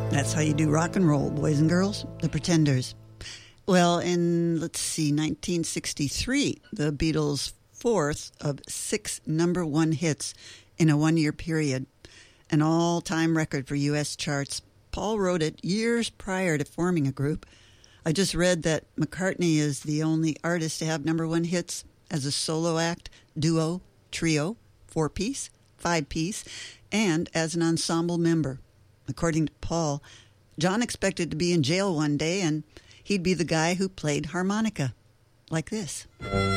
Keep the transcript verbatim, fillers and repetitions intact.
That's how you do rock and roll, boys and girls, the Pretenders. Well, in, let's see, nineteen sixty-three, the Beatles' fourth of six number one hits in a one-year period, an all-time record for U S charts. Paul wrote it years prior to forming a group. I just read that McCartney is the only artist to have number one hits as a solo act, duo, trio, four-piece, five-piece, and as an ensemble member. According to Paul, John expected to be in jail one day and he'd be the guy who played harmonica, like this.